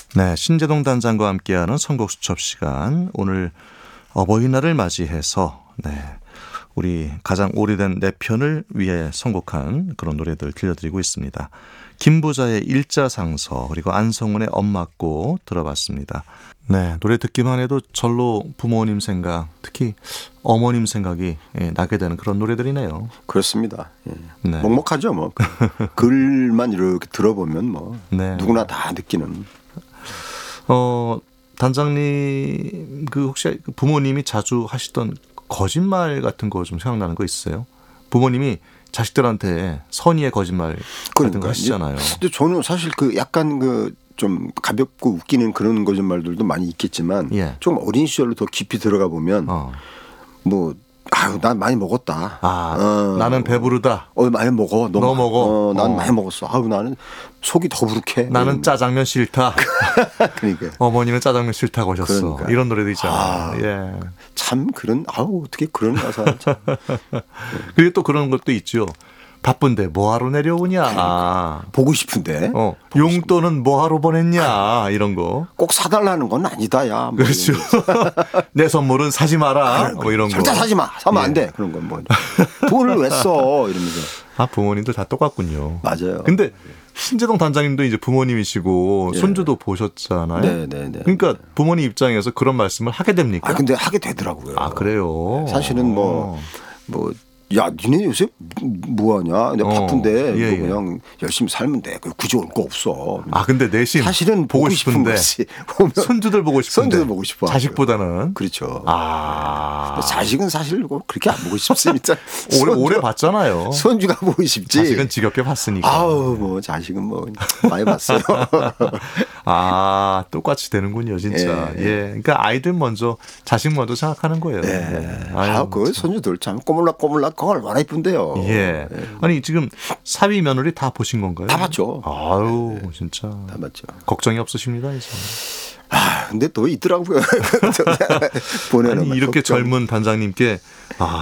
네, 신재동 단장과 함께하는 선곡 수첩 시간. 오늘 어버이날을 맞이해서 우리 가장 오래된 내 편을 위해 선곡한 그런 노래들 들려드리고 있습니다. 김부자의 일자상서 그리고 안성훈의 엄마꽃 들어봤습니다. 네, 노래 듣기만 해도 절로 부모님 생각, 특히 어머님 생각이 나게 되는 그런 노래들이네요. 그렇습니다. 예. 네. 먹먹하죠, 뭐. 글만 이렇게 들어보면 뭐 네. 누구나 다 느끼는. 단장님 혹시 부모님이 자주 하시던 거짓말 같은 거 좀 생각나는 거 있으세요? 부모님이 자식들한테 선의의 거짓말 같은 거 하시잖아요. 근데 저는 사실 약간 좀 가볍고 웃기는 그런 거짓말들도 많이 있겠지만 좀 어린 시절로 더 깊이 들어가 보면 난 많이 먹었다. 나는 배부르다. 많이 먹어. 너 먹어. 난 많이 먹었어. 나는 속이 더부룩해. 나는 짜장면 싫다. 그러니까. 어머니는 짜장면 싫다고 하셨어. 그러니까. 이런 노래도 있잖아요. 참 어떻게 그런 가사. 그리고 또 그런 것도 있죠. 바쁜데 뭐하러 내려오냐. 보고 싶은데. 용돈은 뭐하러 보냈냐. 이런 거. 꼭 사달라는 건 아니다. 야. 뭐 그렇죠. 내 선물은 사지 마라. 뭐 이런 거. 절대 사지 마. 사면 안 돼. 그런 건 뭐. 돈을 왜 써. 이러면서. 부모님들 다 똑같군요. 맞아요. 근데 신재동 단장님도 이제 부모님이시고 손주도 보셨잖아요. 네. 그러니까 부모님 입장에서 그런 말씀을 하게 됩니까? 근데 하게 되더라고요. 그래요? 사실은 야, 니네 요새 뭐하냐? 내가 바쁜데 그냥 열심히 살면 돼. 굳이 올 거 없어. 근데 내심 사실은 보고 싶은데 손주들 보고 싶은데 손주들 보고 싶어. 자식보다는 그렇죠. 자식은 사실 그렇게 안 보고 싶습니다. 오래 봤잖아요. 손주가 보고 싶지. 자식은 지겹게 봤으니까. 자식은 많이 봤어요. 똑같이 되는군요, 진짜. 그러니까 아이들 먼저, 자식 먼저 생각하는 거예요. 그 손주들 참 꼬물락꼬물락 얼마나 이쁜데요. 아니 지금 사위 며느리 다 보신 건가요? 다 봤죠. 진짜. 다 봤죠. 걱정이 없으십니다, 이제. 근데 또 있더라고요. 보내는 이렇게 젊은 단장님께